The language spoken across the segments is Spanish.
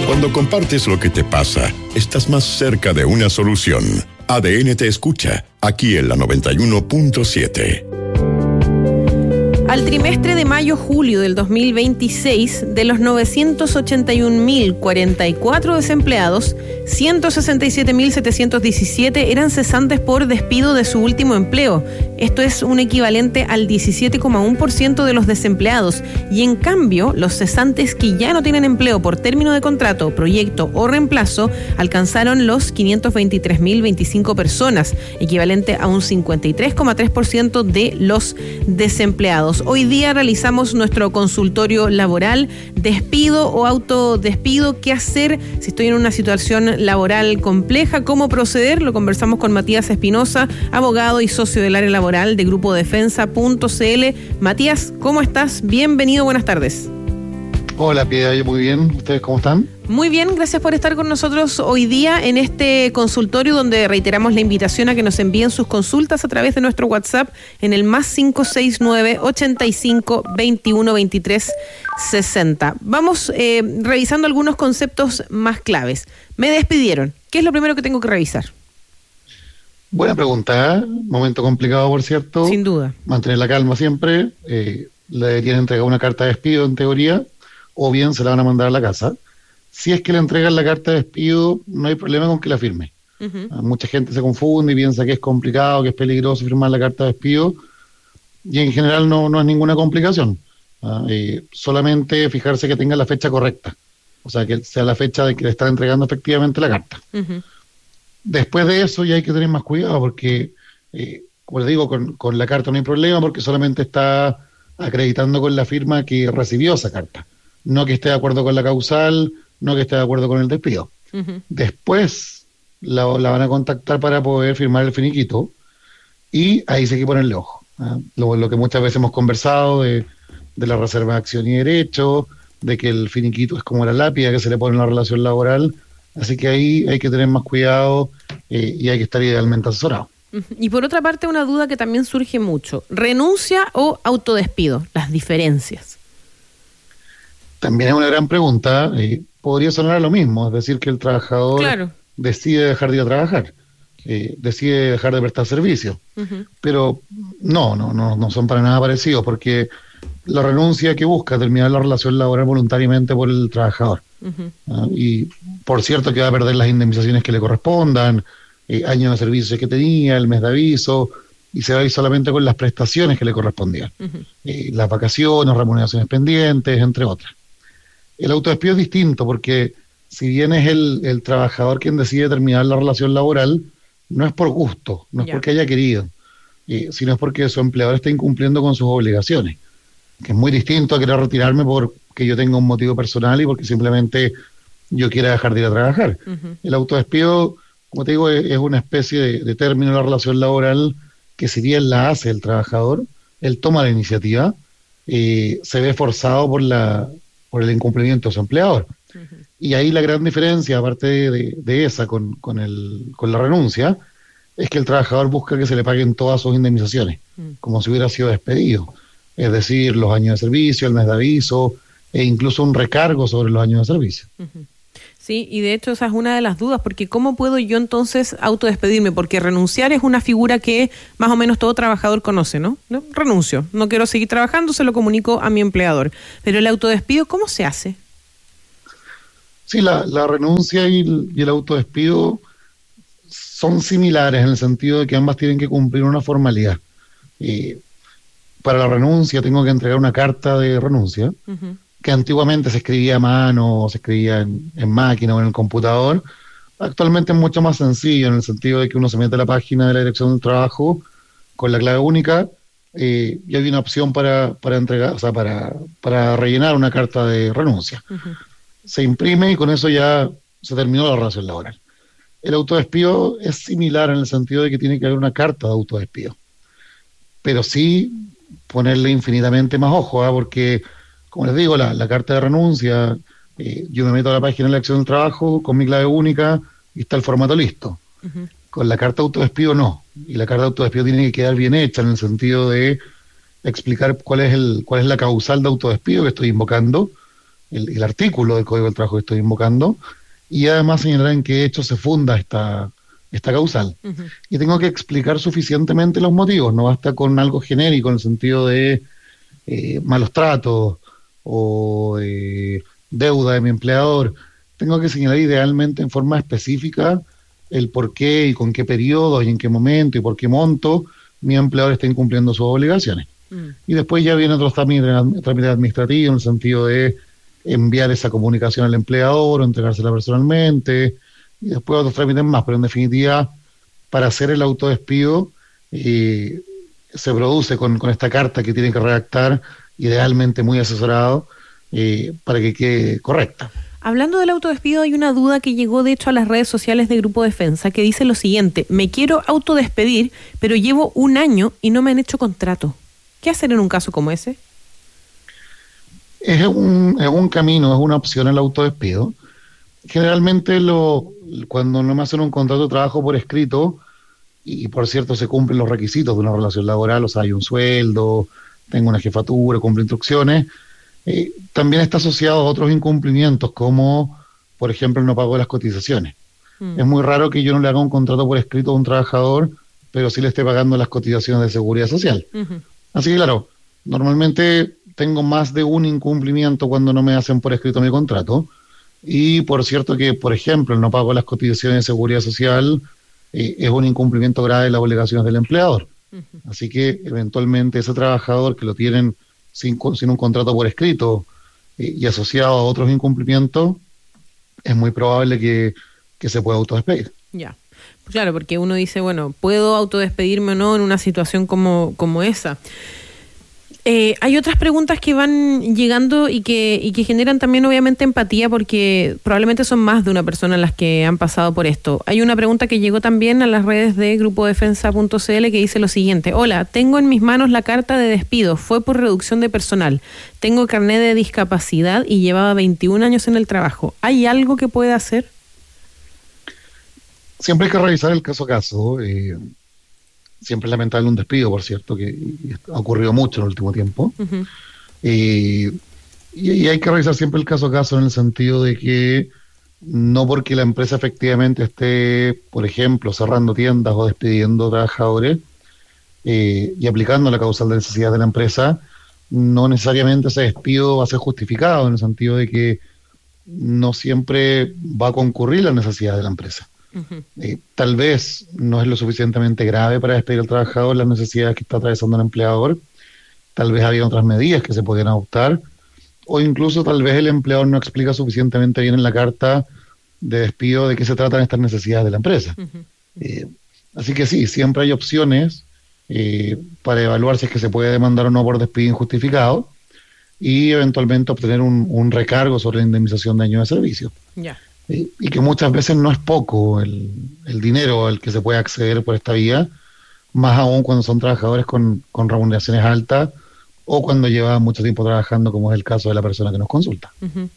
Cuando compartes lo que te pasa, estás más cerca de una solución. ADN te escucha, aquí en la 91.7. Al trimestre de mayo-julio del 2026, de los 981.044 desempleados, 167.717 eran cesantes por despido de su último empleo. Esto es un equivalente al 17,1% de los desempleados. Y en cambio, los cesantes que ya no tienen empleo por término de contrato, proyecto o reemplazo alcanzaron los 523.025 personas, equivalente a un 53,3% de los desempleados. Hoy día realizamos nuestro consultorio laboral, despido o autodespido, qué hacer si estoy en una situación laboral compleja, cómo proceder. Lo conversamos con Matías Espinosa, abogado y socio del área laboral de Grupo Defensa.cl. Matías, ¿cómo estás? Bienvenido, buenas tardes. Hola, Piedad, muy bien. ¿Ustedes cómo están? Muy bien, gracias por estar con nosotros hoy día en este consultorio donde reiteramos la invitación a que nos envíen sus consultas a través de nuestro WhatsApp en el +569 85 21 23 60. Vamos revisando algunos conceptos más claves. Me despidieron. ¿Qué es lo primero que tengo que revisar? Buena pregunta, ¿eh? Momento complicado, por cierto. Sin duda. Mantener la calma siempre. Le deberían entregar una carta de despido en teoría, o bien se la van a mandar a la casa. Si es que le entregan la carta de despido, no hay problema con que la firme. Mucha gente se confunde y piensa que es complicado, que es peligroso firmar la carta de despido, y en general no es ninguna complicación. Solamente fijarse que tenga la fecha correcta, o sea, que sea la fecha de que le están entregando efectivamente la carta. Después de eso ya hay que tener más cuidado, porque, como les digo, con la carta no hay problema, porque solamente está acreditando con la firma que recibió esa carta, no que esté de acuerdo con la causal, no que esté de acuerdo con el despido. Después la van a contactar para poder firmar el finiquito, y ahí sí hay que ponerle ojo. Lo que muchas veces hemos conversado de la reserva de acción y derecho, de que el finiquito es como la lápida que se le pone en la relación laboral, así que ahí hay que tener más cuidado y hay que estar idealmente asesorado. Y por otra parte, una duda que también surge mucho: ¿renuncia o autodespido? Las diferencias. También es una gran pregunta. Podría sonar a lo mismo, es decir, que el trabajador decide dejar de ir a trabajar, decide dejar de prestar servicio. Pero no son para nada parecidos, porque la renuncia que busca terminar la relación laboral voluntariamente por el trabajador. Y por cierto que va a perder las indemnizaciones que le correspondan, años de servicio que tenía, el mes de aviso, y se va a ir solamente con las prestaciones que le correspondían, las vacaciones, remuneraciones pendientes, entre otras. El autodespido es distinto, porque si bien es el trabajador quien decide terminar la relación laboral, no es por gusto, no es porque haya querido, sino es porque su empleador está incumpliendo con sus obligaciones, que es muy distinto a querer retirarme porque yo tenga un motivo personal y porque simplemente yo quiera dejar de ir a trabajar. El autodespido, como te digo, es una especie de término de la relación laboral que, si bien la hace el trabajador, él toma la iniciativa, se ve forzado por el incumplimiento de su empleador. Y ahí la gran diferencia, aparte de esa con la renuncia, es que el trabajador busca que se le paguen todas sus indemnizaciones, como si hubiera sido despedido. Es decir, los años de servicio, el mes de aviso, e incluso un recargo sobre los años de servicio. Sí, y de hecho esa es una de las dudas, porque ¿cómo puedo yo entonces autodespedirme? Porque renunciar es una figura que más o menos todo trabajador conoce, ¿no? Renuncio, no quiero seguir trabajando, se lo comunico a mi empleador. Pero el autodespido, ¿cómo se hace? Sí, la renuncia y el autodespido son similares en el sentido de que ambas tienen que cumplir una formalidad. Para la renuncia tengo que entregar una carta de renuncia, que antiguamente se escribía a mano, o se escribía en máquina o en el computador. Actualmente es mucho más sencillo, en el sentido de que uno se mete a la página de la Dirección del Trabajo con la clave única, y hay una opción para entregar, o sea, para rellenar una carta de renuncia. Se imprime y con eso ya se terminó la relación laboral. El autodespido es similar en el sentido de que tiene que haber una carta de autodespido, pero sí ponerle infinitamente más ojo, porque, como les digo, la carta de renuncia, yo me meto a la página de la Dirección del Trabajo con mi clave única y está el formato listo. Con la carta de autodespido no, y la carta de autodespido tiene que quedar bien hecha en el sentido de explicar cuál es la causal de autodespido que estoy invocando, el artículo del Código del Trabajo que estoy invocando, y además señalar en qué hecho se funda esta causal. Y tengo que explicar suficientemente los motivos, no basta con algo genérico en el sentido de malos tratos o deuda de mi empleador. Tengo que señalar idealmente en forma específica el por qué y con qué periodo y en qué momento y por qué monto mi empleador está incumpliendo sus obligaciones. Y después ya vienen otros trámites administrativos en el sentido de enviar esa comunicación al empleador o entregársela personalmente, y después otros trámites más, pero en definitiva, para hacer el autodespido se produce con esta carta que tienen que redactar, idealmente muy asesorado, para que quede correcta. Hablando del autodespido, hay una duda que llegó de hecho a las redes sociales de Grupo Defensa que dice lo siguiente: me quiero autodespedir, pero llevo 1 año y no me han hecho contrato. ¿Qué hacer en un caso como ese? Es un camino, es una opción el autodespido. Generalmente cuando no me hacen un contrato de trabajo por escrito, y por cierto se cumplen los requisitos de una relación laboral, o sea, hay un sueldo, tengo una jefatura, cumplo instrucciones, también está asociado a otros incumplimientos, como por ejemplo el no pago de las cotizaciones. Es muy raro que yo no le haga un contrato por escrito a un trabajador, pero sí le esté pagando las cotizaciones de seguridad social. Así que claro, normalmente tengo más de un incumplimiento cuando no me hacen por escrito mi contrato. Y por cierto que, por ejemplo, el no pago de las cotizaciones de seguridad social es un incumplimiento grave de las obligaciones del empleador. Así que eventualmente ese trabajador que lo tienen sin un contrato por escrito y asociado a otros incumplimientos, es muy probable que se pueda autodespedir. Ya, claro, porque uno dice, bueno, ¿puedo autodespedirme o no en una situación como esa? Hay otras preguntas que van llegando y que generan también obviamente empatía, porque probablemente son más de una persona las que han pasado por esto. Hay una pregunta que llegó también a las redes de grupodefensa.cl que dice lo siguiente: hola, tengo en mis manos la carta de despido, fue por reducción de personal, tengo carnet de discapacidad y llevaba 21 años en el trabajo. ¿Hay algo que pueda hacer? Siempre hay que revisar el caso a caso. Siempre es lamentable un despido, por cierto, que ha ocurrido mucho en el último tiempo. Y hay que revisar siempre el caso a caso en el sentido de que no porque la empresa efectivamente esté, por ejemplo, cerrando tiendas o despidiendo trabajadores y aplicando la causal de necesidad de la empresa, no necesariamente ese despido va a ser justificado, en el sentido de que no siempre va a concurrir la necesidad de la empresa. Tal vez no es lo suficientemente grave para despedir al trabajador las necesidades que está atravesando el empleador, tal vez había otras medidas que se podían adoptar, o incluso tal vez el empleador no explica suficientemente bien en la carta de despido de qué se tratan estas necesidades de la empresa. Así que sí, siempre hay opciones para evaluar si es que se puede demandar o no por despido injustificado y eventualmente obtener un recargo sobre la indemnización de año de servicio. Y que muchas veces no es poco el dinero al que se puede acceder por esta vía, más aún cuando son trabajadores con remuneraciones altas o cuando lleva mucho tiempo trabajando, como es el caso de la persona que nos consulta.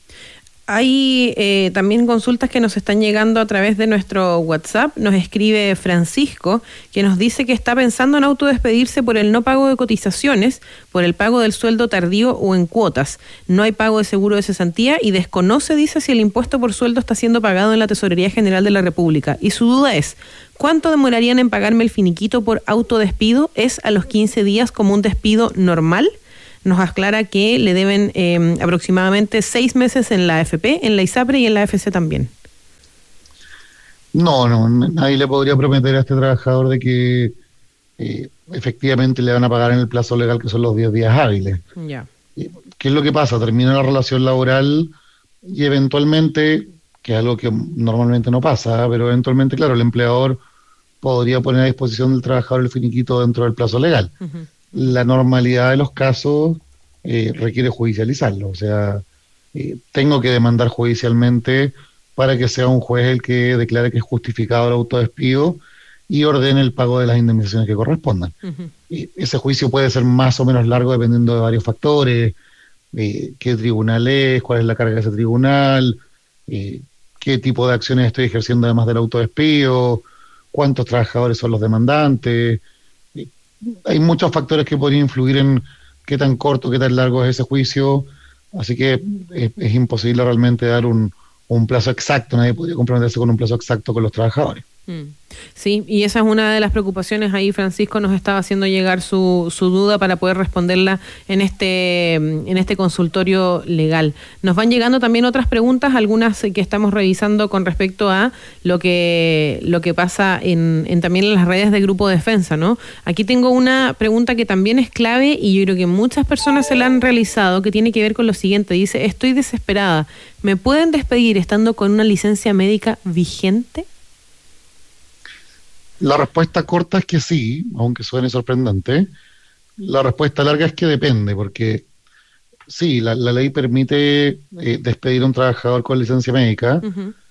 Hay también consultas que nos están llegando a través de nuestro WhatsApp. Nos escribe Francisco, que nos dice que está pensando en autodespedirse por el no pago de cotizaciones, por el pago del sueldo tardío o en cuotas. No hay pago de seguro de cesantía y desconoce, dice, si el impuesto por sueldo está siendo pagado en la Tesorería General de la República. Y su duda es: ¿cuánto demorarían en pagarme el finiquito por autodespido? ¿Es a los 15 días como un despido normal? Nos aclara que le deben aproximadamente 6 meses en la AFP, en la ISAPRE y en la AFC también. No, nadie le podría prometer a este trabajador de que efectivamente le van a pagar en el plazo legal, que son los 10 días hábiles. ¿Qué es lo que pasa? Termina la relación laboral y eventualmente, que es algo que normalmente no pasa, pero eventualmente, claro, el empleador podría poner a disposición del trabajador el finiquito dentro del plazo legal. La normalidad de los casos requiere judicializarlo, o sea, tengo que demandar judicialmente para que sea un juez el que declare que es justificado el autodespido y ordene el pago de las indemnizaciones que correspondan. Ese juicio puede ser más o menos largo dependiendo de varios factores, qué tribunal es, cuál es la carga de ese tribunal, qué tipo de acciones estoy ejerciendo además del autodespido, cuántos trabajadores son los demandantes. Hay muchos factores que podrían influir en qué tan corto, qué tan largo es ese juicio, Así que es imposible realmente dar un plazo exacto, nadie podría comprometerse con un plazo exacto con los trabajadores. Sí, y esa es una de las preocupaciones. Ahí Francisco nos estaba haciendo llegar su duda para poder responderla en este consultorio legal. Nos van llegando también otras preguntas, algunas que estamos revisando con respecto a lo que pasa también en las redes de Grupo Defensa, ¿no? Aquí tengo una pregunta que también es clave y yo creo que muchas personas se la han realizado, que tiene que ver con lo siguiente. Dice: estoy desesperada, ¿me pueden despedir estando con una licencia médica vigente? La respuesta corta es que sí, aunque suene sorprendente. La respuesta larga es que depende, porque sí, la ley permite despedir a un trabajador con licencia médica,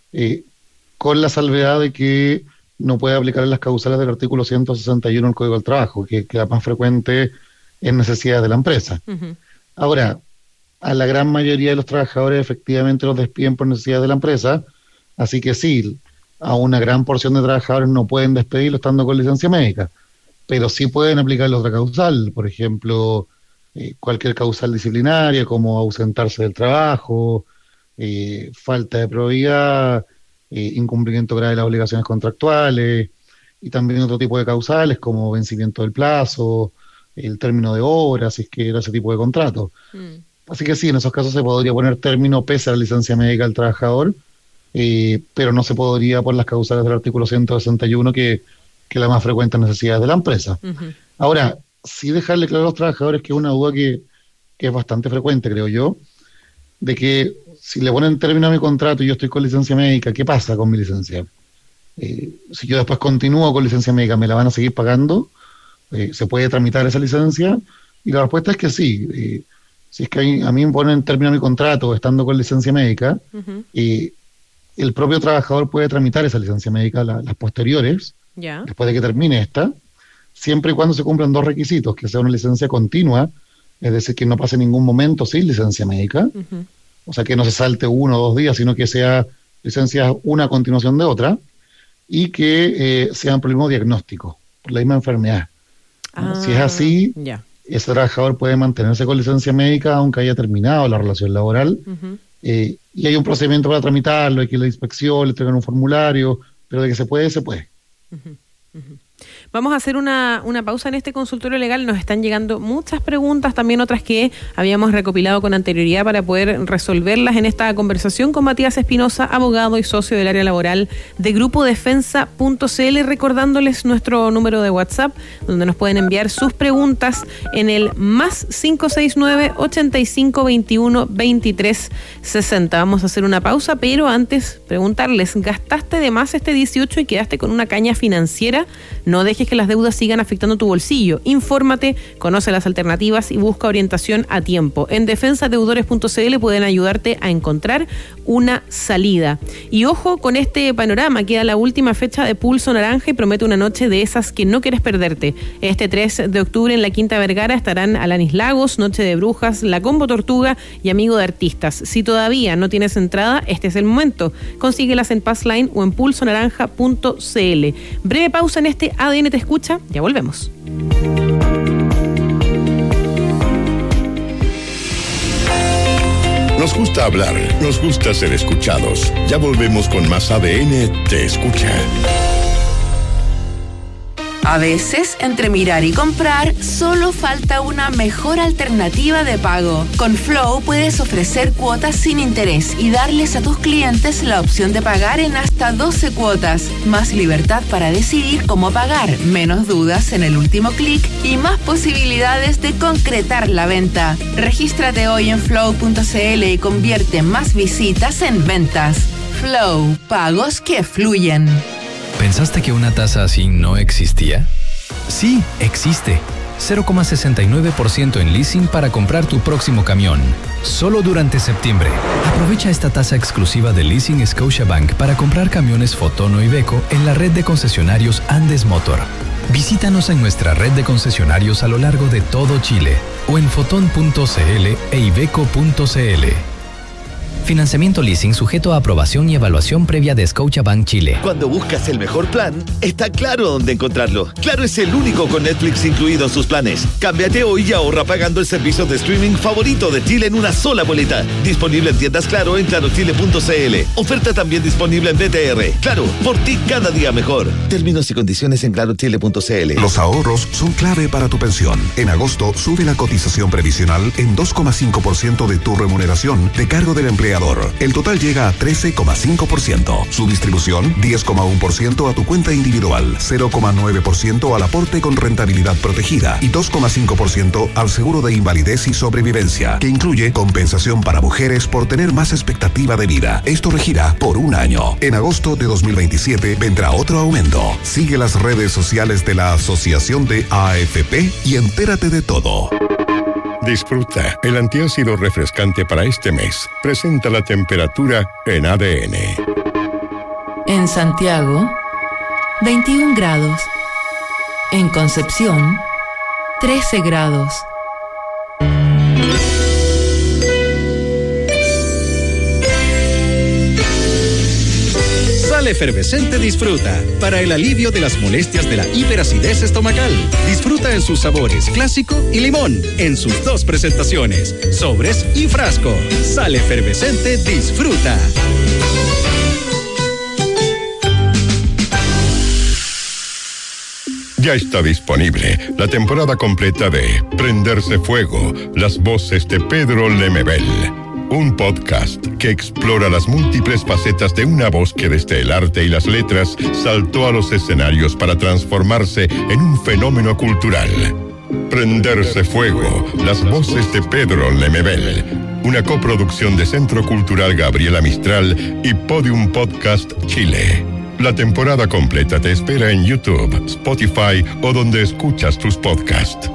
con la salvedad de que no puede aplicar las causales del artículo 161 del Código del Trabajo, que la más frecuente es necesidad de la empresa. Ahora, a la gran mayoría de los trabajadores efectivamente los despiden por necesidad de la empresa, así que sí, a una gran porción de trabajadores no pueden despedirlo estando con licencia médica, pero sí pueden aplicarle otra causal, por ejemplo, cualquier causal disciplinaria, como ausentarse del trabajo, falta de probidad, incumplimiento grave de las obligaciones contractuales, y también otro tipo de causales como vencimiento del plazo, el término de obra, si es que era ese tipo de contrato. Así que sí, en esos casos se podría poner término pese a la licencia médica del trabajador, pero no se podría por las causales del artículo 161, que la más frecuente necesidad de la empresa. Ahora, sí dejarle claro a los trabajadores que es una duda que es bastante frecuente, creo yo, de que si le ponen término a mi contrato y yo estoy con licencia médica, ¿qué pasa con mi licencia? Si yo después continúo con licencia médica, ¿me la van a seguir pagando? ¿Se puede tramitar esa licencia? Y la respuesta es que sí. Si es que a mí me ponen término a mi contrato estando con licencia médica, el propio trabajador puede tramitar esa licencia médica, las posteriores, después de que termine esta, siempre y cuando se cumplan dos requisitos: que sea una licencia continua, es decir, que no pase ningún momento sin licencia médica, o sea, que no se salte 1 o 2 días, sino que sea licencia una a continuación de otra, y que sean por el mismo diagnóstico, por la misma enfermedad. Si es así, ese trabajador puede mantenerse con licencia médica aunque haya terminado la relación laboral, y hay un procedimiento para tramitarlo, hay que ir a la inspección, le entregan un formulario, pero de que se puede, se puede. Vamos a hacer una pausa en este consultorio legal. Nos están llegando muchas preguntas, también otras que habíamos recopilado con anterioridad para poder resolverlas en esta conversación con Matías Espinosa, abogado y socio del área laboral de Grupo Defensa.cl, recordándoles nuestro número de WhatsApp, donde nos pueden enviar sus preguntas en el más 569-8521-2360. Vamos a hacer una pausa, pero antes preguntarles: ¿gastaste de más este 18 y quedaste con una caña financiera? No dejes que las deudas sigan afectando tu bolsillo. Infórmate, conoce las alternativas y busca orientación a tiempo. En defensadeudores.cl pueden ayudarte a encontrar una salida. Y ojo con este panorama: queda la última fecha de Pulso Naranja y promete una noche de esas que no quieres perderte. Este 3 de octubre en la Quinta Vergara estarán Alanis Lagos, Noche de Brujas, La Combo Tortuga y Amigo de Artistas. Si todavía no tienes entrada, este es el momento. Consíguelas en Passline o en pulsonaranja.cl. Breve pausa en este ADN Te Escucha, ya volvemos. Nos gusta hablar, nos gusta ser escuchados. Ya volvemos con más ADN Te Escucha. A veces, entre mirar y comprar, solo falta una mejor alternativa de pago. Con Flow puedes ofrecer cuotas sin interés y darles a tus clientes la opción de pagar en hasta 12 cuotas. Más libertad para decidir cómo pagar, menos dudas en el último clic y más posibilidades de concretar la venta. Regístrate hoy en flow.cl y convierte más visitas en ventas. Flow, pagos que fluyen. ¿Pensaste que una tasa así no existía? Sí, existe. 0,69% en leasing para comprar tu próximo camión. Solo durante septiembre. Aprovecha esta tasa exclusiva de Leasing Scotiabank para comprar camiones Foton o Iveco en la red de concesionarios Andes Motor. Visítanos en nuestra red de concesionarios a lo largo de todo Chile o en foton.cl e iveco.cl. Financiamiento leasing sujeto a aprobación y evaluación previa de Scotiabank Chile. Cuando buscas el mejor plan, está claro dónde encontrarlo. Claro es el único con Netflix incluido en sus planes. Cámbiate hoy y ahorra pagando el servicio de streaming favorito de Chile en una sola boleta. Disponible en tiendas Claro en clarochile.cl. Oferta también disponible en BTR. Claro, por ti cada día mejor. Términos y condiciones en clarochile.cl. Los ahorros son clave para tu pensión. En agosto sube la cotización previsional en 2,5% de tu remuneración de cargo del empleador. El total llega a 13,5%. Su distribución, 10,1% a tu cuenta individual, 0,9% al aporte con rentabilidad protegida y 2,5% al seguro de invalidez y sobrevivencia, que incluye compensación para mujeres por tener más expectativa de vida. Esto regirá por un año. En agosto de 2027 vendrá otro aumento. Sigue las redes sociales de la Asociación de AFP y entérate de todo. Disfruta el antiácido refrescante para este mes. Presenta la temperatura en ADN. En Santiago, 21 grados. En Concepción, 13 grados. Sal Efervescente Disfruta, para el alivio de las molestias de la hiperacidez estomacal. Disfruta en sus sabores clásico y limón, en sus dos presentaciones, sobres y frasco. Sal Efervescente Disfruta. Ya está disponible la temporada completa de Prenderse Fuego, las voces de Pedro Lemebel. Un podcast que explora las múltiples facetas de una voz que desde el arte y las letras saltó a los escenarios para transformarse en un fenómeno cultural. Prenderse Fuego, las voces de Pedro Lemebel. Una coproducción de Centro Cultural Gabriela Mistral y Podium Podcast Chile. La temporada completa te espera en YouTube, Spotify o donde escuchas tus podcasts.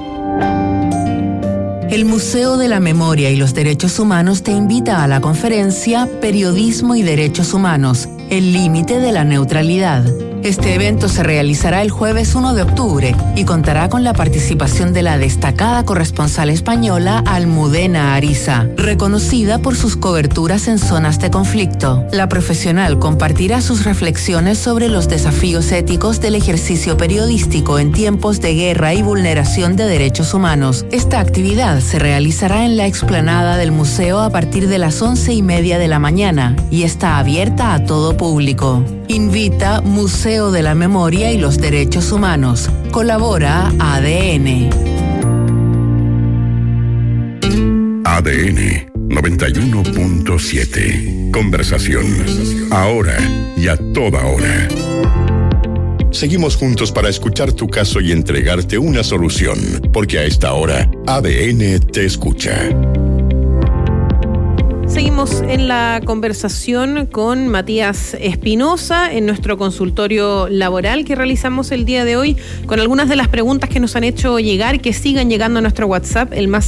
El Museo de la Memoria y los Derechos Humanos te invita a la conferencia Periodismo y Derechos Humanos, el límite de la neutralidad. Este evento se realizará el jueves 1 de octubre y contará con la participación de la destacada corresponsal española Almudena Ariza, reconocida por sus coberturas en zonas de conflicto. La profesional compartirá sus reflexiones sobre los desafíos éticos del ejercicio periodístico en tiempos de guerra y vulneración de derechos humanos. Esta actividad se realizará en la explanada del museo a partir de las 11:30 de la mañana y está abierta a todo público. Invita Museo de la Memoria y los Derechos Humanos. Colabora ADN. ADN 91.7. Conversación. Ahora y a toda hora. Seguimos juntos para escuchar tu caso y entregarte una solución, porque a esta hora ADN te escucha. Seguimos en la conversación con Matías Espinosa en nuestro consultorio laboral que realizamos el día de hoy con algunas de las preguntas que nos han hecho llegar, que sigan llegando a nuestro WhatsApp, el más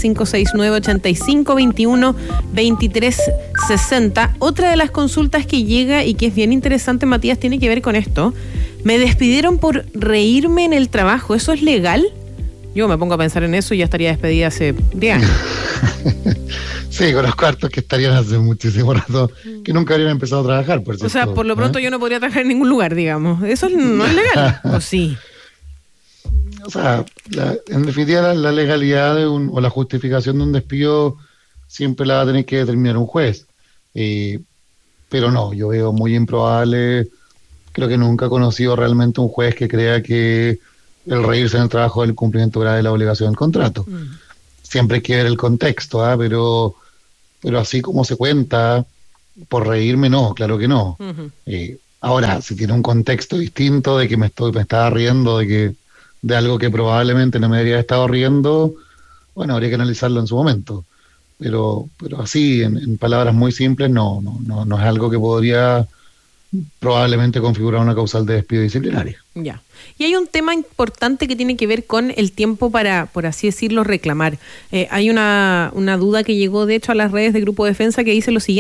569-85-21-2360. Otra de las consultas que llega y que es bien interesante, Matías, tiene que ver con esto. Me despidieron por reírme en el trabajo, ¿eso es legal? Yo me pongo a pensar en eso y ya estaría despedida hace 10 años. Sí, conozco hartos que estarían hace muchísimo rato, que nunca habrían empezado a trabajar, por cierto. O sea, por lo pronto yo no podría trabajar en ningún lugar, digamos. ¿Eso no es legal? ¿O sí? O sea, en definitiva la legalidad o la justificación de un despido siempre la va a tener que determinar un juez. Pero no, yo veo muy improbable, creo que nunca he conocido realmente un juez que crea que el reírse en el trabajo es el cumplimiento grave de la obligación del contrato. Siempre hay que ver el contexto, pero así como se cuenta, por reírme no, claro que no. Ahora, si tiene un contexto distinto de que me estaba riendo de algo que probablemente no me habría estado riendo, bueno, habría que analizarlo en su momento. Pero así, en palabras muy simples, no es algo que podría probablemente configurar una causal de despido disciplinario. Ya. Y hay un tema importante que tiene que ver con el tiempo para, por así decirlo, reclamar. Hay una duda que llegó, de hecho, a las redes de Grupo Defensa que dice lo siguiente.